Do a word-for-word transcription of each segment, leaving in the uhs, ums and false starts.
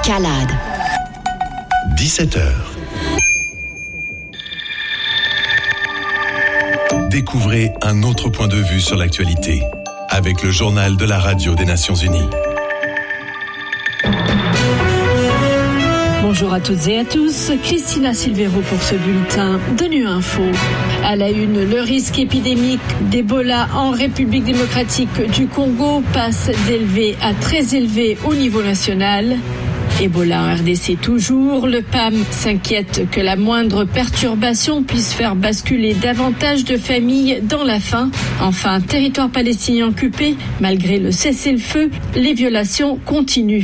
Escalade. dix-sept heures. Découvrez un autre point de vue sur l'actualité avec le journal de la radio des Nations Unies. Bonjour à toutes et à tous, Christina Silvero pour ce bulletin de Nu Info. À la une, le risque épidémique d'Ebola en République démocratique du Congo passe d'élevé à très élevé au niveau national. Ebola en R D C toujours, le P A M s'inquiète que la moindre perturbation puisse faire basculer davantage de familles dans la faim. Enfin, territoire palestinien occupé, malgré le cessez-le-feu, les violations continuent.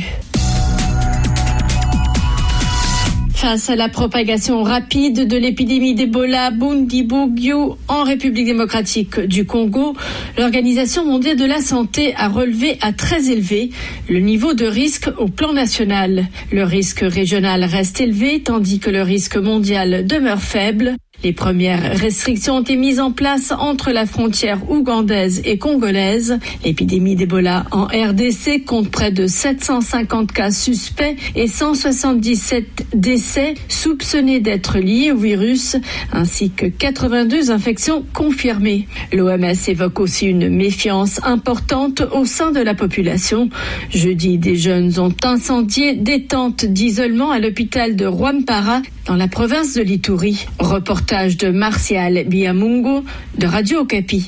Face à la propagation rapide de l'épidémie d'Ebola Bundibugyo en République démocratique du Congo, l'Organisation mondiale de la santé a relevé à très élevé le niveau de risque au plan national. Le risque régional reste élevé tandis que le risque mondial demeure faible. Les premières restrictions ont été mises en place entre la frontière ougandaise et congolaise. L'épidémie d'Ebola en R D C compte près de sept cent cinquante cas suspects et cent soixante-dix-sept décès soupçonnés d'être liés au virus, ainsi que quatre-vingt-deux infections confirmées. L'O M S évoque aussi une méfiance importante au sein de la population. Jeudi, des jeunes ont incendié des tentes d'isolement à l'hôpital de Rwampara dans la province de l'Ituri. Reportage de Martial Biamungo de Radio Okapi.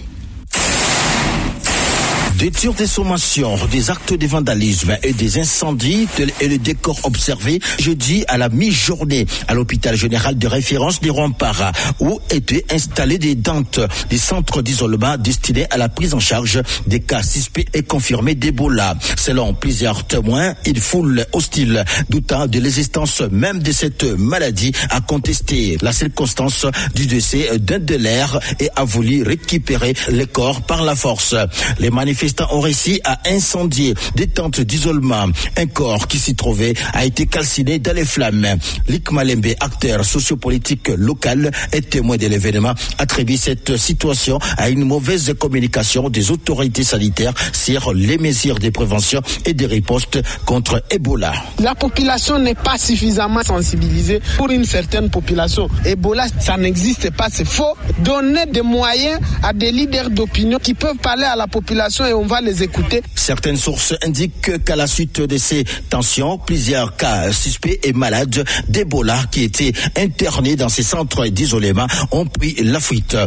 Des tirs, des sommations, des actes de vandalisme et des incendies, tel est le décor observé jeudi à la mi-journée à l'hôpital général de référence de Rwampara, où étaient installés des tentes, des centres d'isolement destinés à la prise en charge des cas suspects et confirmés d'Ebola. Selon plusieurs témoins, une foule hostile, doutant de l'existence même de cette maladie, a contesté la circonstance du décès d'un de leurs et a voulu récupérer les corps par la force. Les manifestants ont réussi à incendier des tentes d'isolement. Un corps qui s'y trouvait a été calciné dans les flammes. Lick Malembe, acteur sociopolitique local et témoin de l'événement, attribue cette situation à une mauvaise communication des autorités sanitaires sur les mesures de prévention et de riposte contre Ebola. La population n'est pas suffisamment sensibilisée pour une certaine population. Ebola, ça n'existe pas, c'est faux. Donner des moyens à des leaders d'opinion qui peuvent parler à la population et on va les écouter. Certaines sources indiquent qu'à la suite de ces tensions, plusieurs cas suspects et malades d'Ebola qui étaient internés dans ces centres d'isolement ont pris la fuite.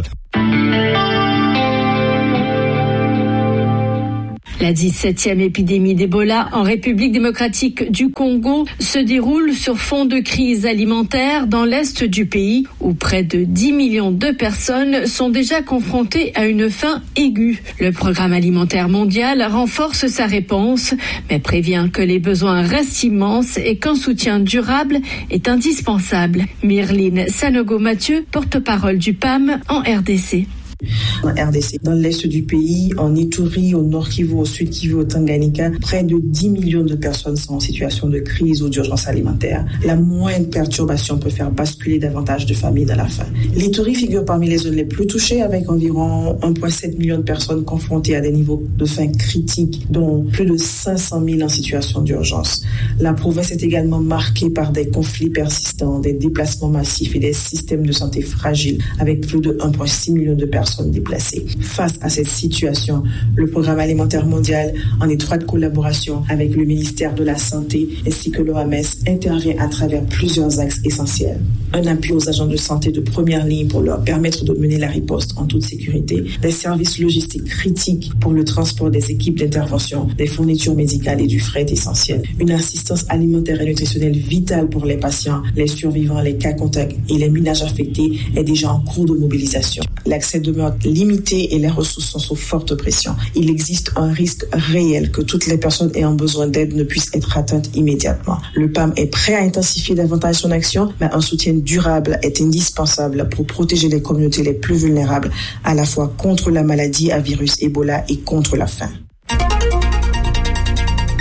La dix-septième épidémie d'Ebola en République démocratique du Congo se déroule sur fond de crise alimentaire dans l'est du pays où près de dix millions de personnes sont déjà confrontées à une faim aiguë. Le programme alimentaire mondial renforce sa réponse mais prévient que les besoins restent immenses et qu'un soutien durable est indispensable. Myrline Sanogo-Mathieu, porte-parole du P A M en R D C. En R D C, dans l'est du pays, en Ituri, au nord Kivu, au sud Kivu, au Tanganyika, près de dix millions de personnes sont en situation de crise ou d'urgence alimentaire. La moindre perturbation peut faire basculer davantage de familles dans la faim. L'Ituri figure parmi les zones les plus touchées avec environ un virgule sept million de personnes confrontées à des niveaux de faim critiques, dont plus de cinq cent mille en situation d'urgence. La province est également marquée par des conflits persistants, des déplacements massifs et des systèmes de santé fragiles avec plus de un virgule six million de personnes déplacées. Face à cette situation, le Programme alimentaire mondial, en étroite collaboration avec le ministère de la Santé ainsi que l'O M S, intervient à travers plusieurs axes essentiels. Un appui aux agents de santé de première ligne pour leur permettre de mener la riposte en toute sécurité, des services logistiques critiques pour le transport des équipes d'intervention, des fournitures médicales et du fret essentiel, une assistance alimentaire et nutritionnelle vitale pour les patients, les survivants, les cas contacts et les ménages affectés est déjà en cours de mobilisation. L'accès demeure limité et les ressources sont sous forte pression. Il existe un risque réel que toutes les personnes ayant besoin d'aide ne puissent être atteintes immédiatement. Le P A M est prêt à intensifier davantage son action, mais un soutien durable est indispensable pour protéger les communautés les plus vulnérables, à la fois contre la maladie à virus Ebola et contre la faim.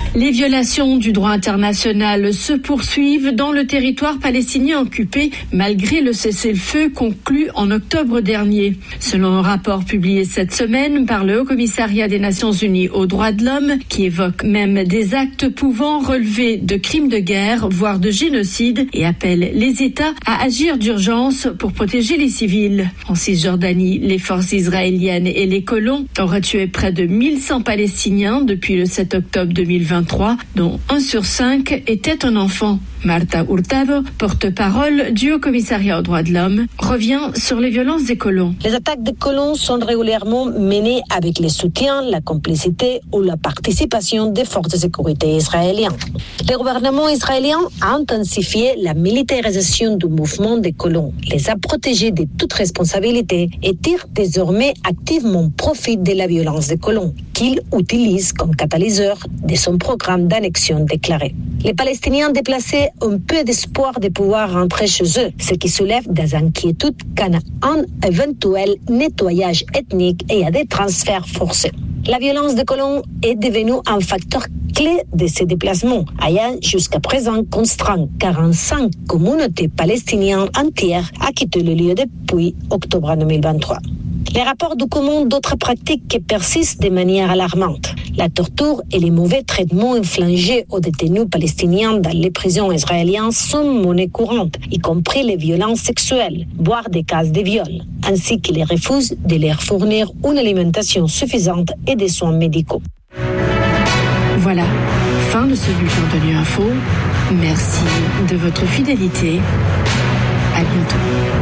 Les violations du droit international se poursuivent dans le territoire palestinien occupé malgré le cessez-le-feu conclu en octobre dernier. Selon un rapport publié cette semaine par le Haut-Commissariat des Nations Unies aux droits de l'homme, qui évoque même des actes pouvant relever de crimes de guerre, voire de génocide, et appelle les États à agir d'urgence pour protéger les civils. En Cisjordanie, les forces israéliennes et les colons auraient tué près de mille cent Palestiniens depuis le sept octobre deux mille vingt-trois, dont un sur cinq était un enfant. Marta Hurtado, porte-parole du Haut-Commissariat aux droits de l'homme, revient sur les violences des colons. Les attaques des colons sont régulièrement menées avec le soutien, la complicité ou la participation des forces de sécurité israéliennes. Le gouvernement israélien a intensifié la militarisation du mouvement des colons, les a protégés de toute responsabilité et tire désormais activement profit de la violence des colons, qu'il utilise comme catalyseur de son programme d'annexion déclaré. Les Palestiniens déplacés ont peu d'espoir de pouvoir rentrer chez eux, ce qui soulève des inquiétudes quant à un éventuel nettoyage ethnique et à des transferts forcés. La violence des colons est devenue un facteur clé de ces déplacements, ayant jusqu'à présent contraint quarante-cinq communautés palestiniennes entières à quitter le lieu depuis octobre deux mille vingt-trois. Les rapports documentent d'autres pratiques qui persistent de manière alarmante. La torture et les mauvais traitements infligés aux détenus palestiniens dans les prisons israéliennes sont monnaie courante, y compris les violences sexuelles, voire des cas de viol, ainsi que les refus de leur fournir une alimentation suffisante et des soins médicaux. Voilà, fin de ce bulletin de Nu Info. Merci de votre fidélité. À bientôt.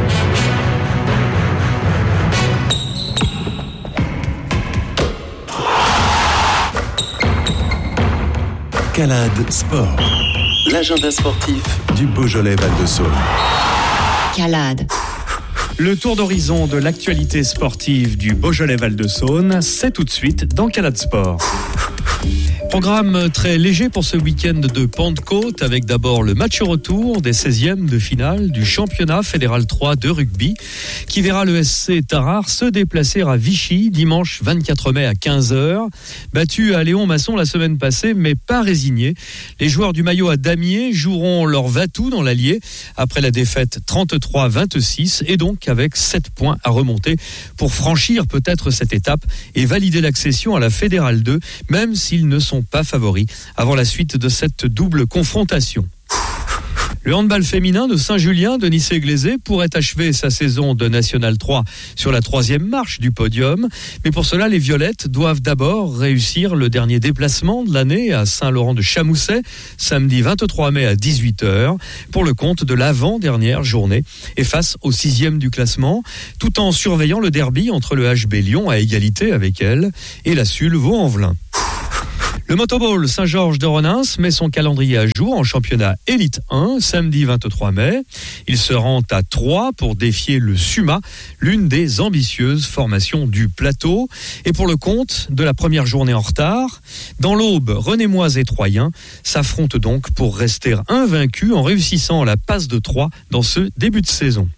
Calade Sport, l'agenda sportif du Beaujolais Val-de-Saône. Calade. Le tour d'horizon de l'actualité sportive du Beaujolais Val-de-Saône, c'est tout de suite dans Calade Sport. Programme très léger pour ce week-end de Pentecôte, avec d'abord le match retour des seizièmes de finale du championnat fédéral trois de rugby, qui verra le S C Tarare se déplacer à Vichy dimanche vingt-quatre mai à quinze heures. Battu à Léon-Masson la semaine passée, mais pas résigné, les joueurs du maillot à damier joueront leur va-tout dans l'Allier après la défaite trente-trois à vingt-six, et donc avec sept points à remonter pour franchir peut-être cette étape et valider l'accession à la fédérale deux, même s'ils ne sont pas favoris avant la suite de cette double confrontation. Le handball féminin de Saint-Julien, Denis Séglézé, pourrait achever sa saison de National trois sur la troisième marche du podium. Mais pour cela, les Violettes doivent d'abord réussir le dernier déplacement de l'année à Saint-Laurent-de-Chamousset, samedi vingt-trois mai à dix-huit heures, pour le compte de l'avant-dernière journée, et face au sixième du classement, tout en surveillant le derby entre le H B Lyon à égalité avec elle et la Sul Vaux-en-Velin. Le Motoball Saint-Georges de Renins met son calendrier à jour en championnat Élite un, samedi vingt-trois mai. Il se rend à Troyes pour défier le Suma, l'une des ambitieuses formations du plateau. Et pour le compte de la première journée en retard, dans l'Aube, Renémoise et Troyens s'affrontent donc pour rester invaincus en réussissant la passe de Troyes dans ce début de saison.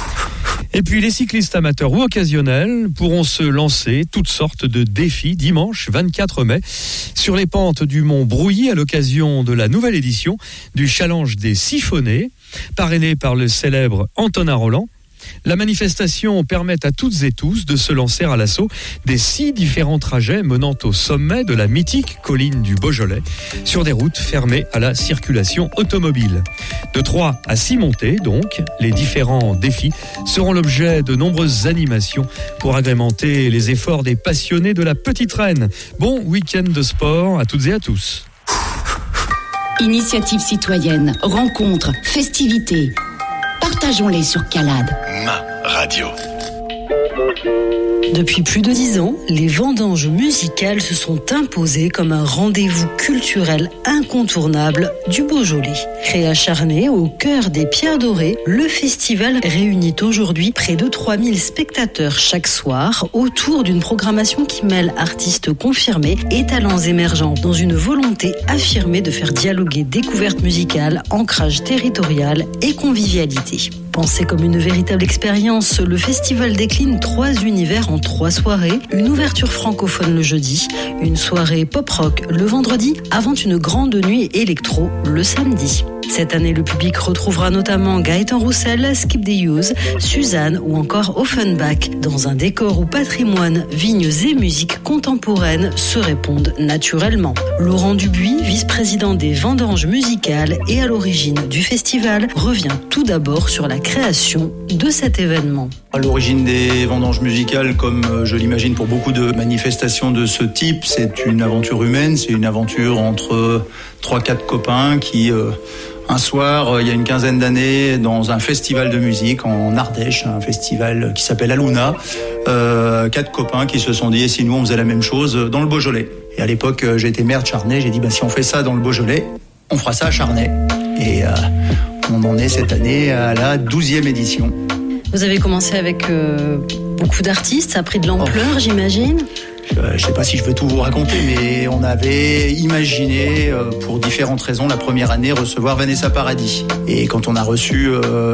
Et puis les cyclistes amateurs ou occasionnels pourront se lancer toutes sortes de défis dimanche vingt-quatre mai sur les pentes du Mont Brouilly à l'occasion de la nouvelle édition du Challenge des Siphonnés, parrainé par le célèbre Antonin Roland. La manifestation permet à toutes et tous de se lancer à l'assaut des six différents trajets menant au sommet de la mythique colline du Beaujolais sur des routes fermées à la circulation automobile. De trois à six montées, donc, les différents défis seront l'objet de nombreuses animations pour agrémenter les efforts des passionnés de la Petite Reine. Bon week-end de sport à toutes et à tous. Initiative citoyenne, rencontres, festivités. Partageons-les sur Calade. Ma radio. Depuis plus de dix ans, les vendanges musicales se sont imposées comme un rendez-vous culturel incontournable du Beaujolais. Créé à Charnay, au cœur des Pierres Dorées, le festival réunit aujourd'hui près de trois mille spectateurs chaque soir autour d'une programmation qui mêle artistes confirmés et talents émergents dans une volonté affirmée de faire dialoguer découverte musicale, ancrage territorial et convivialité. Pensé comme une véritable expérience, le festival décline trois univers en trois soirées. Une ouverture francophone le jeudi, une soirée pop-rock le vendredi, avant une grande nuit électro le samedi. Cette année, le public retrouvera notamment Gaëtan Roussel, Skip the Use, Suzanne ou encore Offenbach, dans un décor où patrimoine, vignes et musique contemporaine se répondent naturellement. Laurent Dubuis, vice-président des vendanges musicales et à l'origine du festival, revient tout d'abord sur la création de cet événement. À l'origine des vendanges musicales, comme je l'imagine pour beaucoup de manifestations de ce type, c'est une aventure humaine, c'est une aventure entre trois quatre copains qui... Euh, Un soir, il y a une quinzaine d'années, dans un festival de musique en Ardèche, un festival qui s'appelle Aluna, euh, quatre copains qui se sont dit, et si nous on faisait la même chose dans le Beaujolais. Et à l'époque, j'ai été maire de Charnay, j'ai dit, bah, si on fait ça dans le Beaujolais, on fera ça à Charnay. Et euh, on en est cette année à la douzième édition. Vous avez commencé avec euh, beaucoup d'artistes, ça a pris de l'ampleur, oh. j'imagine. Je ne sais pas si je veux tout vous raconter, mais on avait imaginé, euh, pour différentes raisons, la première année, recevoir Vanessa Paradis. Et quand on a reçu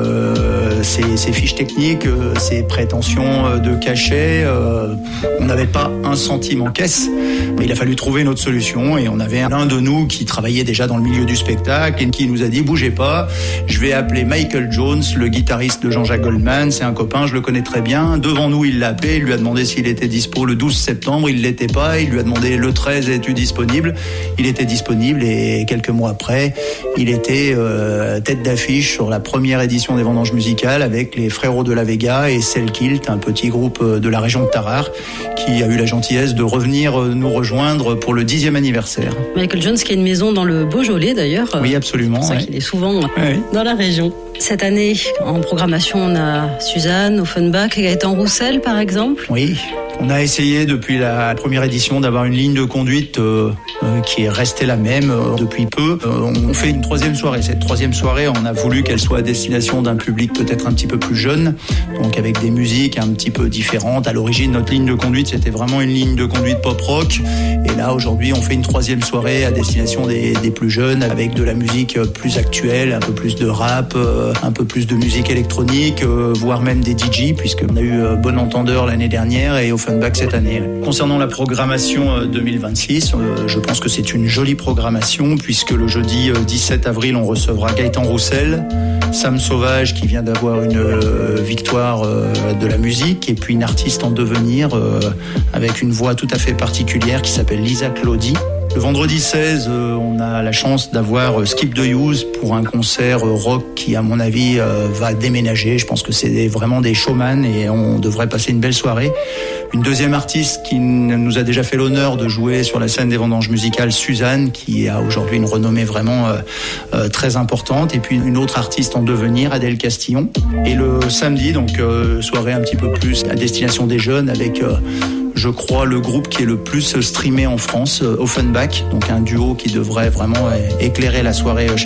euh, ses, ses fiches techniques, euh, ses prétentions euh, de cachet, euh, on n'avait pas un centime en caisse. Mais il a fallu trouver une autre solution. Et on avait l'un de nous qui travaillait déjà dans le milieu du spectacle et qui nous a dit « Bougez pas, je vais appeler Michael Jones, le guitariste de Jean-Jacques Goldman. C'est un copain, je le connais très bien. » Devant nous, il l'a appelé, il lui a demandé s'il était dispo le douze septembre. Il l'était pas, il lui a demandé le treize, es-tu disponible? Il était disponible et quelques mois après, il était euh, tête d'affiche sur la première édition des vendanges musicales avec les Frérots de la Vega et Selkilt, un petit groupe de la région de Tarare qui a eu la gentillesse de revenir nous rejoindre pour le dixième anniversaire. Michael Jones qui a une maison dans le Beaujolais d'ailleurs. Oui, absolument. C'est pour ça oui. qu'il est souvent oui. dans la région. Cette année, en programmation, on a Suzanne, Offenbach, Gaëtan Roussel par exemple. Oui. On a essayé depuis la première édition d'avoir une ligne de conduite euh, euh, qui est restée la même euh, depuis peu. Euh, on fait une troisième soirée. Cette troisième soirée, on a voulu qu'elle soit à destination d'un public peut-être un petit peu plus jeune, donc avec des musiques un petit peu différentes. À l'origine, notre ligne de conduite, c'était vraiment une ligne de conduite pop-rock. Et là, aujourd'hui, on fait une troisième soirée à destination des, des plus jeunes, avec de la musique plus actuelle, un peu plus de rap, euh, un peu plus de musique électronique, euh, voire même des D J, puisqu'on a eu euh, Bon Entendeur l'année dernière et au Offenbach cette année. Concernant la programmation deux mille vingt-six, euh, je pense que c'est une jolie programmation puisque le jeudi euh, dix-sept avril, on recevra Gaëtan Roussel, Sam Sauvage qui vient d'avoir une euh, victoire euh, de la musique et puis une artiste en devenir euh, avec une voix tout à fait particulière qui s'appelle Lisa Claudie. Le vendredi seize, euh, on a la chance d'avoir euh, Skip the Use pour un concert euh, rock qui, à mon avis, euh, va déménager. Je pense que c'est des, vraiment des showman et on devrait passer une belle soirée. Une deuxième artiste qui nous a déjà fait l'honneur de jouer sur la scène des vendanges musicales, Suzanne, qui a aujourd'hui une renommée vraiment euh, euh, très importante. Et puis une autre artiste en devenir, Adèle Castillon. Et le samedi, donc euh, soirée un petit peu plus à destination des jeunes avec... Euh, je crois, le groupe qui est le plus streamé en France, Offenbach, donc un duo qui devrait vraiment éclairer la soirée